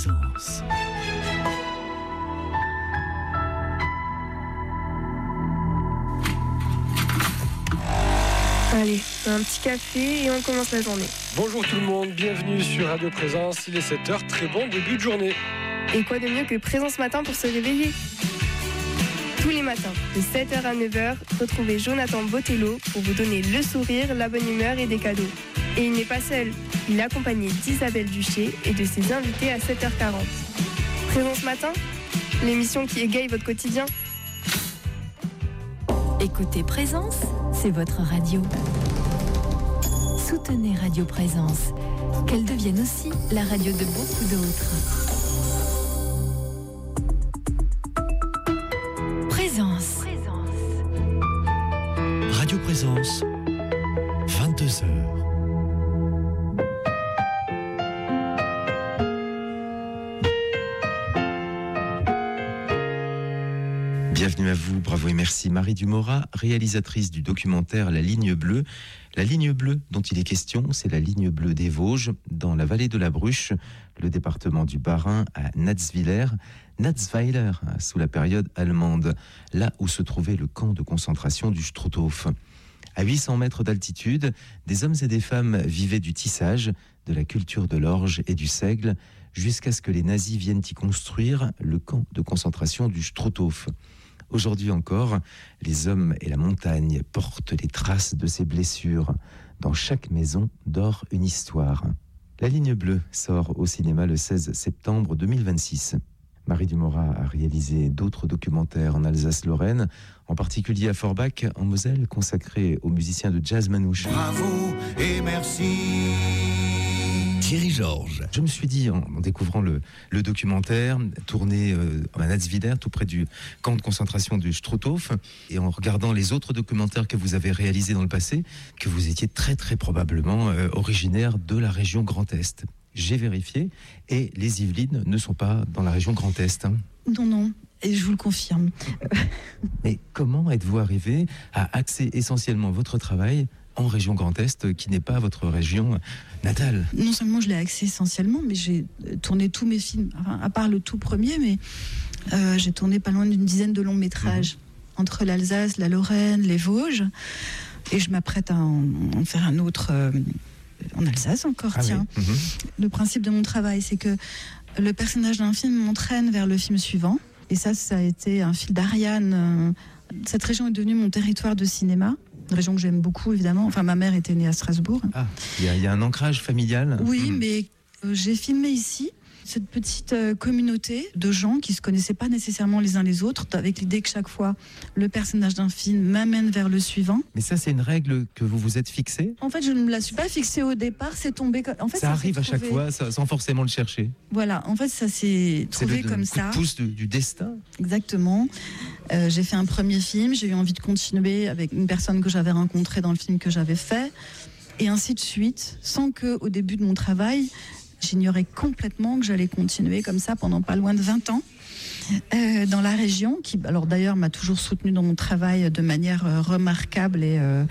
Présence. Allez, un petit café et on commence la journée. Bonjour tout le monde, bienvenue sur Radio Présence, il est 7h, très bon début de journée. Et quoi de mieux que Présence Matin pour se réveiller ? Tous les matins, de 7h à 9h, retrouvez Jonathan Botello pour vous donner le sourire, la bonne humeur et des cadeaux. Et il n'est pas seul, il est accompagné d'Isabelle Duché et de ses invités à 7h40. Présence Matin, l'émission qui égaye votre quotidien. Écoutez Présence, c'est votre radio. Soutenez Radio Présence, qu'elle devienne aussi la radio de beaucoup d'autres. Présence. Radio Présence, 22h. Bienvenue à vous, bravo et merci. Marie Dumora, réalisatrice du documentaire La Ligne Bleue. La ligne bleue dont il est question, c'est la ligne bleue des Vosges, dans la vallée de la Bruche, le département du Bas-Rhin, à Natzweiler, sous la période allemande, là où se trouvait le camp de concentration du Struthof. À 800 mètres d'altitude, des hommes et des femmes vivaient du tissage, de la culture de l'orge et du seigle, jusqu'à ce que les nazis viennent y construire le camp de concentration du Struthof. Aujourd'hui encore, les hommes et la montagne portent les traces de ces blessures. Dans chaque maison dort une histoire. La Ligne Bleue sort au cinéma le 16 septembre 2026. Marie Dumora a réalisé d'autres documentaires en Alsace-Lorraine, en particulier à Forbach, en Moselle, consacré aux musiciens de jazz manouche. Bravo et merci. Thierry Georges. Je me suis dit, en découvrant le documentaire, tourné à Natzweiler, tout près du camp de concentration du Struthof, et en regardant les autres documentaires que vous avez réalisés dans le passé, que vous étiez très très probablement originaire de la région Grand Est. J'ai vérifié, et les Yvelines ne sont pas dans la région Grand Est. Hein. Non, et je vous le confirme. Mais comment êtes-vous arrivé à axer essentiellement votre travail en région Grand Est, qui n'est pas votre région natale? Non seulement je l'ai axé essentiellement, mais j'ai tourné tous mes films, enfin, à part le tout premier, mais j'ai tourné pas loin d'une dizaine de longs métrages entre l'Alsace, la Lorraine, les Vosges, et je m'apprête à en faire un autre en Alsace encore, tiens. Oui. Le principe de mon travail, c'est que le personnage d'un film m'entraîne vers le film suivant, et ça a été un fil d'Ariane. Cette région est devenue mon territoire de cinéma. Une région que j'aime beaucoup, évidemment. Enfin, ma mère était née à Strasbourg. Ah, il y a un ancrage familial. Oui, mais j'ai filmé ici cette petite communauté de gens qui ne se connaissaient pas nécessairement les uns les autres, avec l'idée que chaque fois, le personnage d'un film m'amène vers le suivant. Mais ça, c'est une règle que vous vous êtes fixée ? En fait, je ne me la suis pas fixée au départ, c'est tombé... En fait, ça arrive à chaque fois, sans forcément le chercher. Voilà, en fait, ça s'est trouvé comme ça. C'est le pouce du destin. Exactement. J'ai fait un premier film, j'ai eu envie de continuer avec une personne que j'avais rencontrée dans le film que j'avais fait, et ainsi de suite, sans qu'au début de mon travail, j'ignorais complètement que j'allais continuer comme ça pendant pas loin de 20 ans dans la région, qui alors d'ailleurs m'a toujours soutenue dans mon travail de manière remarquable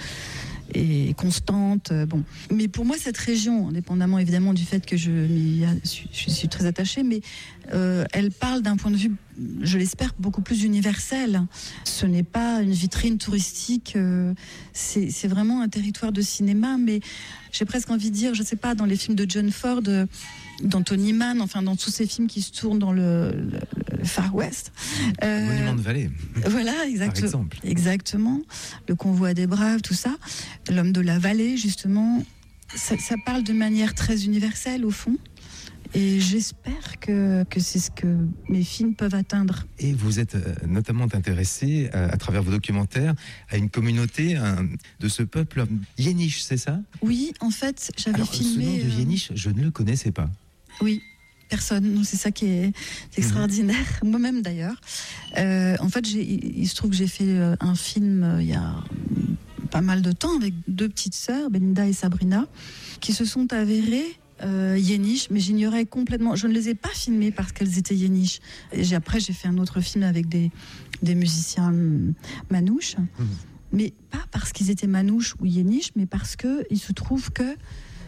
et constante. Bon. Mais pour moi, cette région, indépendamment évidemment du fait que je suis très attachée, mais elle parle d'un point de vue, je l'espère, beaucoup plus universel. Ce n'est pas une vitrine touristique, c'est vraiment un territoire de cinéma, mais j'ai presque envie de dire, je ne sais pas, dans les films de John Ford, d'Anthony Mann, enfin dans tous ces films qui se tournent dans le Far West. Monument de Vallée. Voilà, par exemple. Exactement. Le Convoi des Braves, tout ça. L'Homme de la Vallée, justement. Ça parle de manière très universelle, au fond. Et j'espère que c'est ce que mes films peuvent atteindre. Et vous êtes notamment intéressé, à travers vos documentaires, à une communauté de ce peuple Yéniche, c'est ça ? Oui, en fait, j'avais filmé... Ce nom de Yéniche, je ne le connaissais pas. Oui, personne. Donc, c'est ça qui est extraordinaire. Moi-même, d'ailleurs. En fait, il se trouve que j'ai fait un film il y a pas mal de temps avec 2 petites sœurs, Belinda et Sabrina, qui se sont avérées Yéniche, mais j'ignorais complètement. Je ne les ai pas filmées parce qu'elles étaient Yéniche. Et après, j'ai fait un autre film avec des musiciens manouches, mais pas parce qu'ils étaient manouches ou Yéniche, mais parce que il se trouve que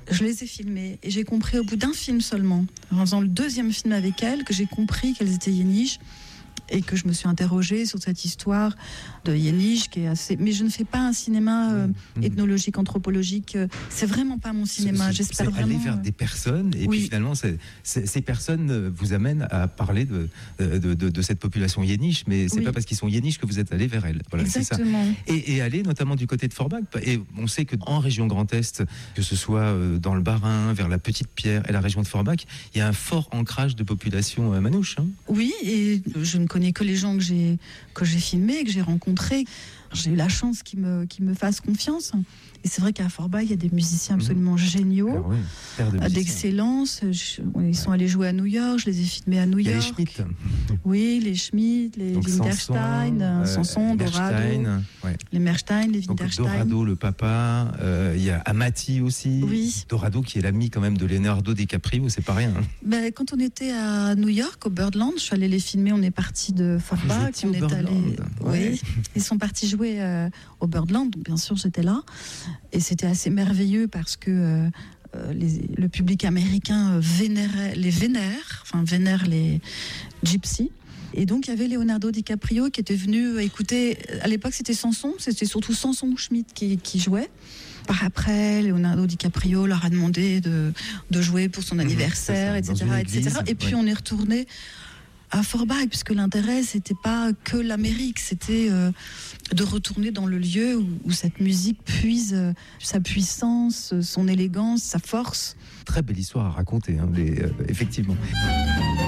Je les ai filmées et j'ai compris au bout d'un film seulement, en faisant le deuxième film avec elles, que j'ai compris qu'elles étaient yéniches et que je me suis interrogée sur cette histoire de yéniche qui est assez... Mais je ne fais pas un cinéma ethnologique, anthropologique. C'est vraiment pas mon cinéma. J'espère vraiment... aller vers des personnes et puis finalement, ces personnes vous amènent à parler de cette population yéniche, mais c'est pas parce qu'ils sont yéniches que vous êtes allé vers elles. Voilà, exactement. C'est ça. Et aller notamment du côté de Forbach. Et on sait qu'en région Grand Est, que ce soit dans le Bas-Rhin, vers la Petite Pierre et la région de Forbach, il y a un fort ancrage de population manouche. Hein. Oui, et je ne connais que les gens que j'ai filmés, que j'ai rencontrés. J'ai eu la chance qu'ils me fassent confiance. Et c'est vrai qu'à Forbach, il y a des musiciens absolument géniaux, d'excellence. Ils sont allés jouer à New York, je les ai filmés à New York. Il y a les Schmitt. Oui, les Schmitt, les Winterstein, Sanson, Dorado. Les Merstein, les Winterstein. Dorado, le papa. Il y a Amati aussi. Oui. Dorado, qui est l'ami quand même de Leonardo DiCaprio, c'est pas rien. Hein. Ben, quand on était à New York, au Birdland, je suis allée les filmer. On est parti de Forbach. On est allé. Oui, ils sont partis jouer au Birdland, donc bien sûr j'étais là. Et c'était assez merveilleux parce que le public américain vénère les gypsies. Et donc il y avait Leonardo DiCaprio qui était venu écouter. À l'époque c'était surtout Sanson Schmitt qui jouait. Par après, Leonardo DiCaprio leur a demandé de jouer pour son anniversaire, etc. Et puis on est retourné à Forbach, puisque l'intérêt, c'était pas que l'Amérique, c'était de retourner dans le lieu où cette musique puise sa puissance, son élégance, sa force. Très belle histoire à raconter, hein, effectivement.